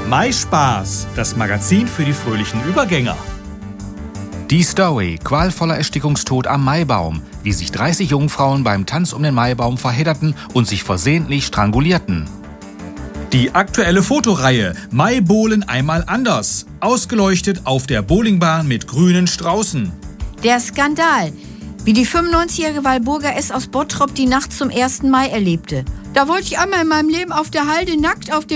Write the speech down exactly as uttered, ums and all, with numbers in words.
Mai Spaß, das Magazin für die fröhlichen Übergänger. Die Story, qualvoller Erstickungstod am Maibaum, wie sich dreißig Jungfrauen beim Tanz um den Maibaum verhedderten und sich versehentlich strangulierten. Die aktuelle Fotoreihe Mai-Bowlen einmal anders, ausgeleuchtet auf der Bowlingbahn mit grünen Straußen. Der Skandal, wie die fünfundneunzigjährige Walburga S. aus Bottrop die Nacht zum ersten Mai erlebte. Da wollte ich einmal in meinem Leben auf der Halde nackt auf dem